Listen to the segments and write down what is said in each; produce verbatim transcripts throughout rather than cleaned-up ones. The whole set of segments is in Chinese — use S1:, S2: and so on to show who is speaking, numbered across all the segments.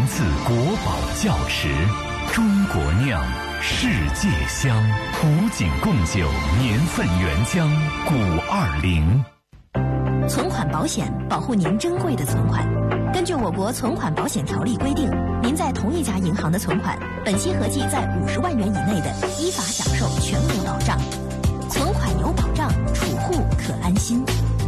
S1: 自国宝窖池，中国酿，世界香，古井贡酒年份原浆古二零。
S2: 存款保险保护您珍贵的存款。根据我国存款保险条例规定，您在同一家银行的存款，本息合计在五十万元以内的，依法享受全额保障。存款有保障，储户可安心。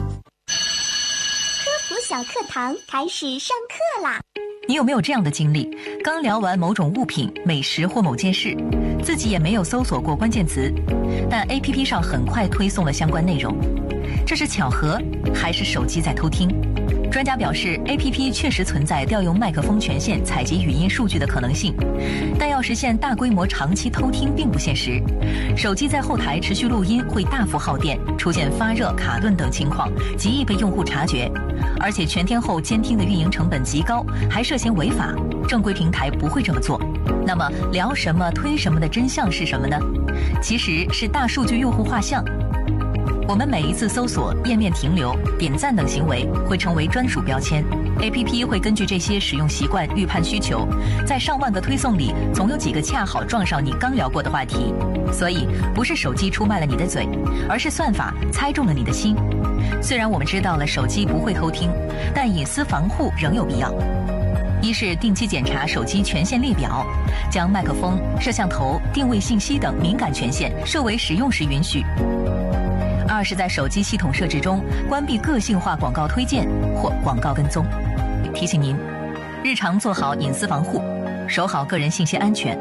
S3: 科普小课堂开始上课啦！
S4: 你有没有这样的经历？刚聊完某种物品、美食或某件事，自己也没有搜索过关键词，但 A P P 上很快推送了相关内容。这是巧合，还是手机在偷听？专家表示 A P P 确实存在调用麦克风权限采集语音数据的可能性，但要实现大规模长期偷听并不现实。手机在后台持续录音会大幅耗电，出现发热、卡顿等情况，极易被用户察觉。而且全天候监听的运营成本极高，还涉嫌违法，正规平台不会这么做。那么聊什么推什么的真相是什么呢？其实是大数据用户画像。我们每一次搜索、页面停留、点赞等行为会成为专属标签 ，A P P 会根据这些使用习惯预判需求，在上万个推送里，总有几个恰好撞上你刚聊过的话题。所以，不是手机出卖了你的嘴，而是算法猜中了你的心。虽然我们知道了手机不会偷听，但隐私防护仍有必要。一是定期检查手机权限列表，将麦克风、摄像头、定位信息等敏感权限设为使用时允许。二是在手机系统设置中关闭个性化广告推荐或广告跟踪。提醒您，日常做好隐私防护，守好个人信息安全。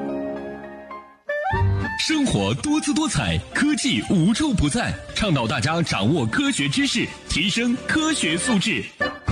S5: 生活多姿多彩，科技无处不在，倡导大家掌握科学知识，提升科学素质。